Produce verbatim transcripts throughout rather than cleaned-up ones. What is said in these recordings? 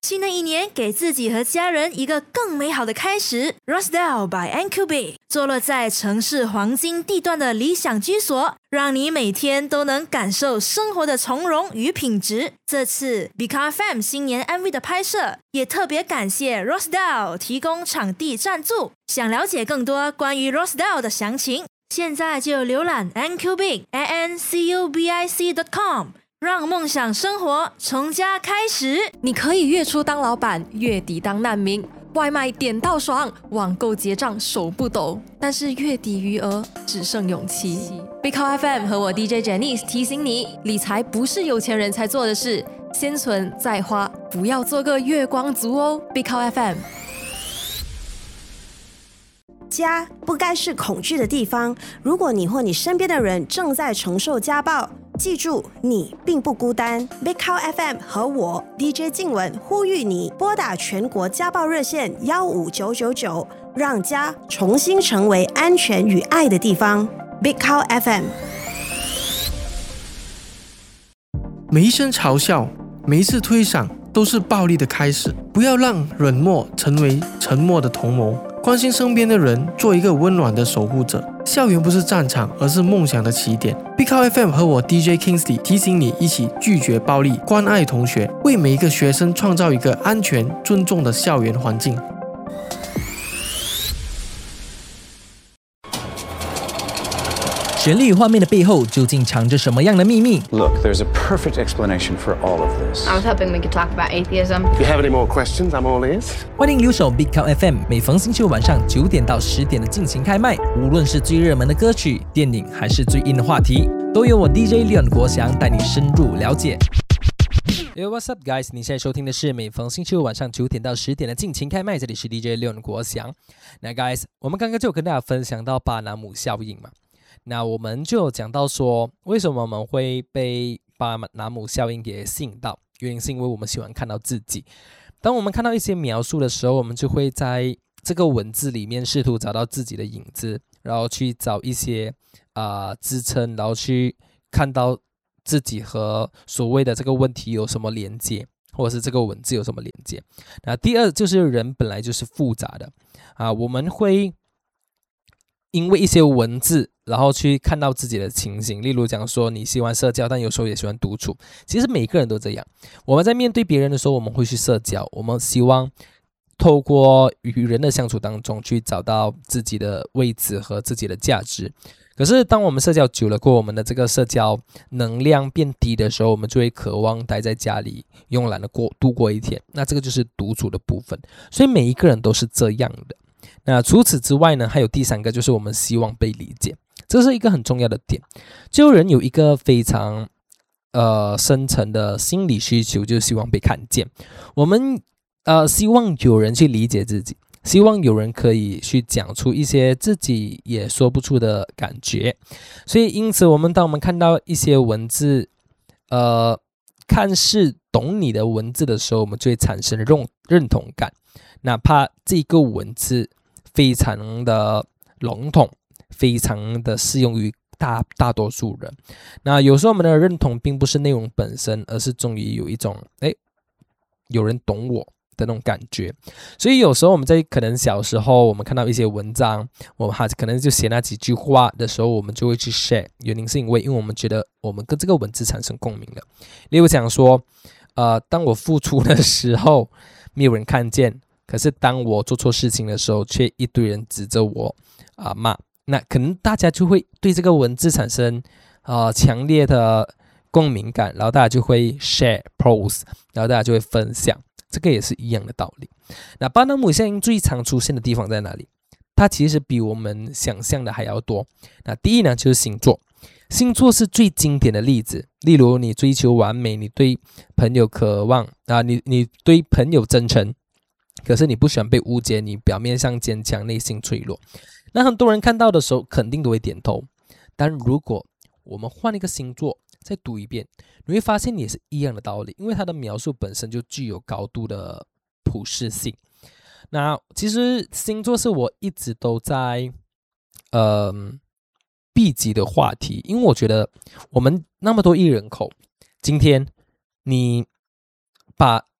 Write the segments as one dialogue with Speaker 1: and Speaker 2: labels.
Speaker 1: 新的一年，给自己和家人一个更美好的开始。Rosedale by N Q B 坐落在城市黄金地段的理想居所，让你每天都能感受生活的从容与品质。这次 Bika F M 新年 M V 的拍摄，也特别感谢 Rosedale 提供场地赞助。想了解更多关于 Rosedale 的详情，现在就浏览 N Q B A N C U B I C dot com。让梦想生活从家开始。
Speaker 2: 你可以月初当老板，月底当难民，外卖点到爽，网购结账手不抖，但是月底余额只剩勇气。Bika F M 和我 D J Janice 提醒你，理财不是有钱人才做的事，先存再花，不要做个月光族哦。Bika F M。
Speaker 3: 家不该是恐惧的地方。如果你或你身边的人正在承受家暴，记住，你并不孤单。Bika F M 和我 D J 静雯呼吁你拨打全国家暴热线一五九九九，让家重新成为安全与爱的地方。Bika F M。
Speaker 4: 每一声嘲笑，每一次推搡，都是暴力的开始。不要让冷漠成为沉默的同谋。关心身边的人，做一个温暖的守护者。校园不是战场，而是梦想的起点。Bika F M 和我 D J Kingsley 提醒你，一起拒绝暴力，关爱同学，为每一个学生创造一个安全、尊重的校园环境。
Speaker 5: 旋律与画面的背后究竟藏着什么样的秘密
Speaker 6: ？Look, there's a perfect explanation for all of this.
Speaker 7: I was hoping we could talk about atheism.
Speaker 8: If you have any more questions, I'm all ears.
Speaker 5: 欢迎留守 Bika F M， 每逢星期五晚上九点到十点的尽情开麦。无论是最热门的歌曲、电影，还是最硬的话题，都由我 D J Leon 国祥带你深入了解。Yo, what's up, guys？ 你现在收听的是每逢星期五晚上九点到十点的尽情开麦，这里是 D J Leon 国祥。那 guys， 我们刚刚就有跟大家分享到巴纳姆效应嘛。那我们就有讲到说，为什么我们会被巴纳姆效应给吸引到？原因是因为我们喜欢看到自己。当我们看到一些描述的时候，我们就会在这个文字里面试图找到自己的影子，然后去找一些啊、呃、支撑，然后去看到自己和所谓的这个问题有什么连接，或者是这个文字有什么连接。那第二就是人本来就是复杂的啊，我们会因为一些文字，然后去看到自己的情形，例如讲说你喜欢社交，但有时候也喜欢独处。其实每个人都这样，我们在面对别人的时候，我们会去社交，我们希望透过与人的相处当中去找到自己的位置和自己的价值。可是当我们社交久了过，我们的这个社交能量变低的时候，我们就会渴望待在家里慵懒的过度过一天，那这个就是独处的部分。所以每一个人都是这样的。那除此之外呢，还有第三个，就是我们希望被理解，这是一个很重要的点。就人有一个非常呃深层的心理需求，就是希望被看见。我们呃希望有人去理解自己，希望有人可以去讲出一些自己也说不出的感觉。所以因此我们当我们看到一些文字呃看似懂你的文字的时候，我们就会产生认认同感，哪怕这个文字非常的笼统，非常的适用于 大, 大多数人。那有时候我们的认同并不是内容本身，而是终于有一种诶有人懂我的那种感觉。所以有时候我们在可能小时候我们看到一些文章，我们可能就写那几句话的时候，我们就会去 share， 原因是因为因为我们觉得我们跟这个文字产生共鸣了。例如讲说呃，当我付出的时候没有人看见，可是当我做错事情的时候，却一堆人指着我啊、呃、骂，那可能大家就会对这个文字产生呃强烈的共鸣感，然后大家就会 share post， 然后大家就会分享，这个也是一样的道理。那巴纳姆效应最常出现的地方在哪里？它其实比我们想象的还要多。那第一呢，就是星座。星座是最经典的例子，例如你追求完美，你对朋友渴望啊，你你对朋友真诚，可是你不喜欢被误解，你表面上坚强，内心脆弱。那很多人看到的时候肯定都会点头，但如果我们换一个星座再读一遍，你会发现也是一样的道理，因为它的描述本身就具有高度的普适性。那其实星座是我一直都在呃避忌的话题，因为我觉得我们那么多亿人口，今天你把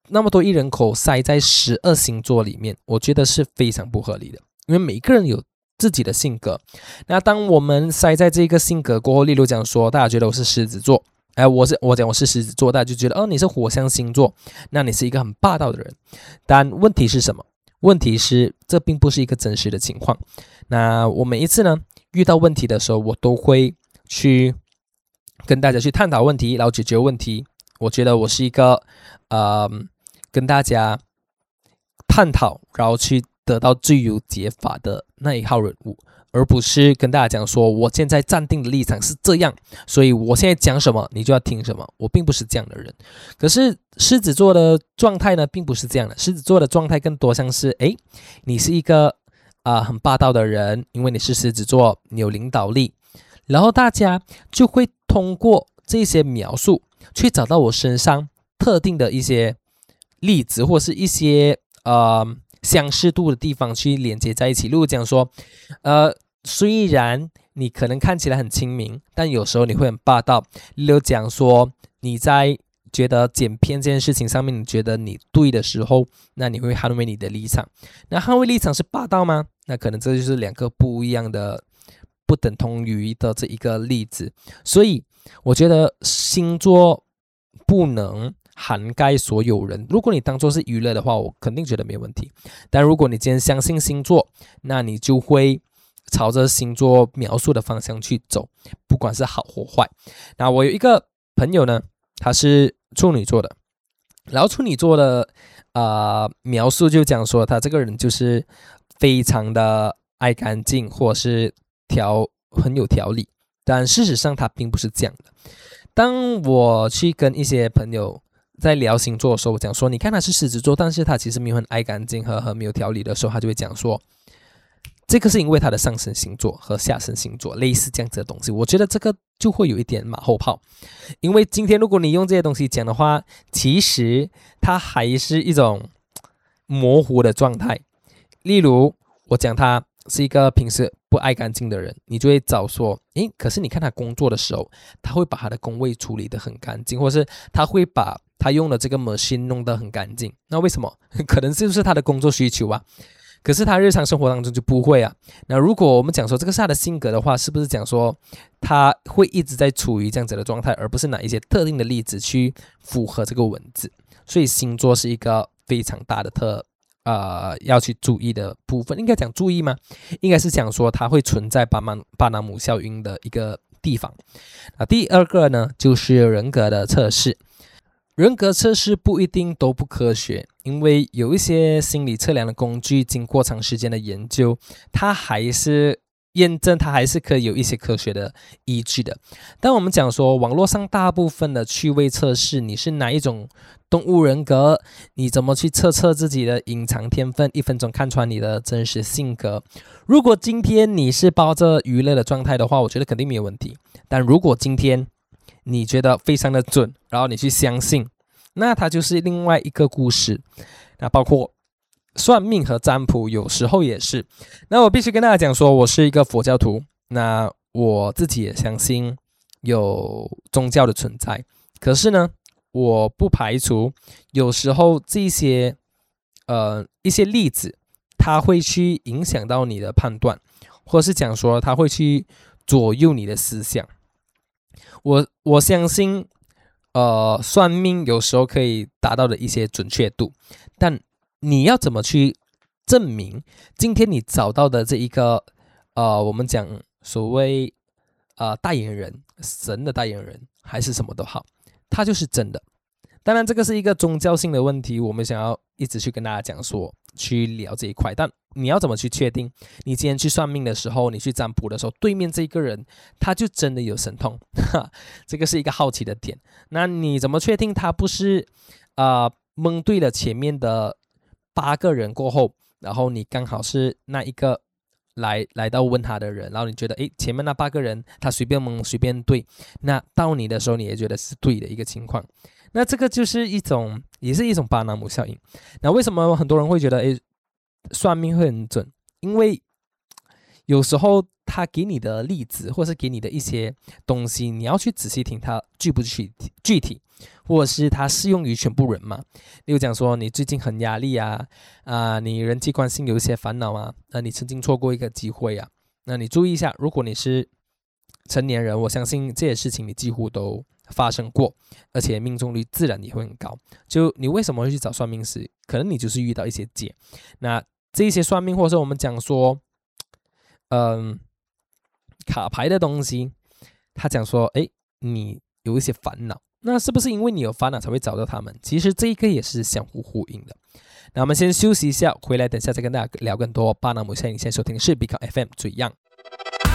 Speaker 5: 那么多亿人口塞在十二星座里面，我觉得是非常不合理的，因为每个人有自己的性格。那当我们塞在这个性格过后，例如讲说大家觉得我是狮子座，哎，我是我讲我是狮子座，大家就觉得哦你是火象星座，那你是一个很霸道的人。但问题是什么？问题是这并不是一个真实的情况。那我每一次呢遇到问题的时候，我都会去跟大家去探讨问题，然后解决问题。我觉得我是一个呃跟大家探讨，然后去得到最有解法的那一号人物，而不是跟大家讲说我现在站定的立场是这样，所以我现在讲什么你就要听什么。我并不是这样的人。可是狮子座的状态呢并不是这样的，狮子座的状态更多像是诶你是一个啊、呃、很霸道的人，因为你是狮子座，你有领导力，然后大家就会通过这些描述去找到我身上特定的一些例子，或是一些呃相似度的地方去连接在一起。例如讲说呃虽然你可能看起来很亲民，但有时候你会很霸道。例如讲说你在觉得剪片这件事情上面你觉得你对的时候，那你会捍卫你的立场。那捍卫立场是霸道吗？那可能这就是两个不一样的不等同于的这一个例子。所以我觉得星座不能涵盖所有人。如果你当作是娱乐的话，我肯定觉得没问题。但如果你今天相信星座，那你就会朝着星座描述的方向去走，不管是好或坏。那我有一个朋友呢，他是处女座的，然后处女座的呃描述就讲说他这个人就是非常的爱干净，或是条很有条理。但事实上他并不是这样的。当我去跟一些朋友在聊星座的时候，我讲说你看他是狮子座，但是他其实没有很爱干净和很没有条理的时候，他就会讲说这个是因为他的上升星座和下升星座类似这样子的东西。我觉得这个就会有一点马后炮，因为今天如果你用这些东西讲的话，其实它还是一种模糊的状态。例如我讲他是一个平时不爱干净的人，你就会找说诶，可是你看他工作的时候，他会把他的工位处理得很干净，或是他会把他用的这个 machine 弄得很干净。那为什么？可能就是他的工作需求啊，可是他日常生活当中就不会啊。那如果我们讲说这个是他的性格的话，是不是讲说他会一直在处于这样子的状态，而不是拿一些特定的例子去符合这个文字？所以星座是一个非常大的特呃，要去注意的部分。应该讲注意吗？应该是讲说它会存在巴马巴纳姆效应的一个地方。啊，第二个呢就是人格的测试。人格测试不一定都不科学，因为有一些心理测量的工具经过长时间的研究，它还是验证它还是可以有一些科学的依据的。但我们讲说网络上大部分的趣味测试，你是哪一种动物人格，你怎么去测测自己的隐藏天分，一分钟看穿你的真实性格。如果今天你是抱着娱乐的状态的话，我觉得肯定没有问题。但如果今天你觉得非常的准，然后你去相信，那它就是另外一个故事。那包括算命和占卜有时候也是。那我必须跟大家讲说，我是一个佛教徒，那我自己也相信有宗教的存在。可是呢，我不排除有时候这些呃一些例子，它会去影响到你的判断，或是讲说它会去左右你的思想。我我相信呃算命有时候可以达到的一些准确度，但你要怎么去证明今天你找到的这一个呃我们讲所谓呃代言人，神的代言人还是什么都好，它就是真的。当然这个是一个宗教性的问题，我们想要一直去跟大家讲说去聊这一块。但你要怎么去确定你今天去算命的时候，你去占卜的时候，对面这一个人他就真的有神通这个是一个好奇的点。那你怎么确定他不是呃蒙对了前面的八个人过后，然后你刚好是那一个来来到问他的人，然后你觉得诶前面那八个人他随便蒙随便对，那到你的时候你也觉得是对的一个情况。那这个就是一种也是一种巴纳姆效应。那为什么很多人会觉得诶算命会很准？因为有时候他给你的例子或是给你的一些东西，你要去仔细听他具不具体具体，或者是他适用于全部人嘛。例如讲说你最近很压力啊，啊、呃，你人际关系有一些烦恼啊，呃，你曾经错过一个机会啊，那你注意一下，如果你是成年人，我相信这些事情你几乎都发生过，而且命中率自然也会很高。就你为什么会去找算命师？可能你就是遇到一些劫。那这些算命，或者是我们讲说，嗯，卡牌的东西，他讲说，哎，你有一些烦恼，那是不是因为你有烦恼才会找到他们？其实这一个也是相互呼应的。那我们先休息一下，回来等下再跟大家聊更多巴拿姆。现在你现在收听的是 Big F M 最样。